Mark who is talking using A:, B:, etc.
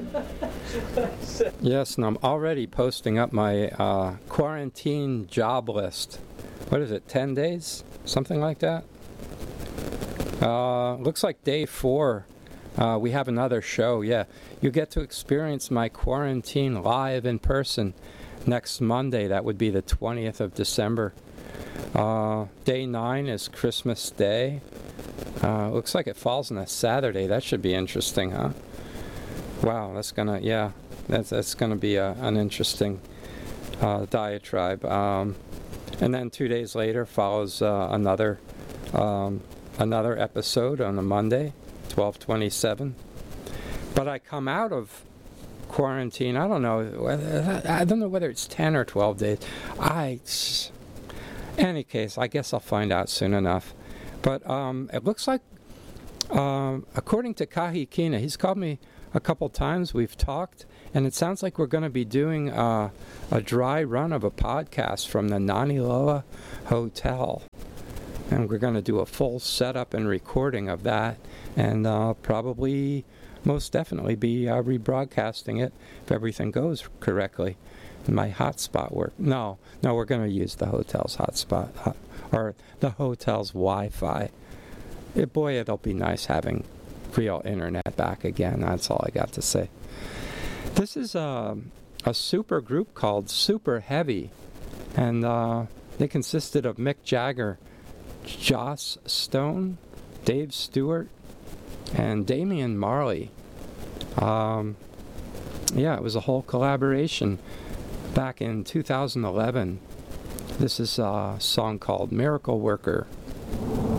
A: Yes, and I'm already posting up my quarantine job list. What is it, 10 days? Something like that? Looks like day 4. We have another show, yeah. You get to experience my quarantine live in person next Monday. That would be the 20th of December. Day 9 is Christmas Day. Looks like it falls on a Saturday. That should be interesting, huh? Wow, that's gonna be an interesting diatribe. And then 2 days later follows another episode on a Monday, 12/27. But I come out of quarantine. I don't know whether it's 10 or 12 days. Any case, I guess I'll find out soon enough. But it looks like, according to Kahikina, he's called me a couple times. We've talked, and it sounds like we're going to be doing a dry run of a podcast from the Naniloa Hotel. And we're going to do a full setup and recording of that, and probably, most definitely, be rebroadcasting it if everything goes correctly. My hotspot work. No, we're going to use the hotel's hotspot, or the hotel's Wi-Fi. Boy, it'll be nice having real internet back again. That's all I got to say. This is a super group called Super Heavy, and they consisted of Mick Jagger, Joss Stone, Dave Stewart, and Damian Marley. It was a whole collaboration back in 2011. This is a song called Miracle Worker.